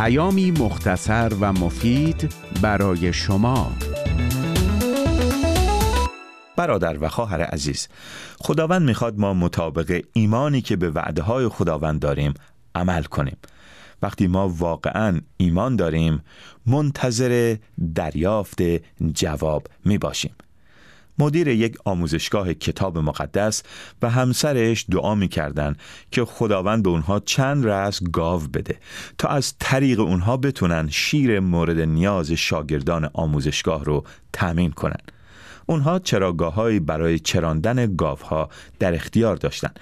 پیامی مختصر و مفید برای شما. برادر و خواهر عزیز، خداوند میخواد ما مطابق ایمانی که به وعده‌های خداوند داریم عمل کنیم. وقتی ما واقعاً ایمان داریم، منتظر دریافت جواب میباشیم. مدیر یک آموزشگاه کتاب مقدس و همسرش دعا میکردن که خداوند به اونها چند رأس گاو بده تا از طریق اونها بتونن شیر مورد نیاز شاگردان آموزشگاه رو تامین کنن. اونها چراگاه‌هایی برای چراندن گاوها در اختیار داشتن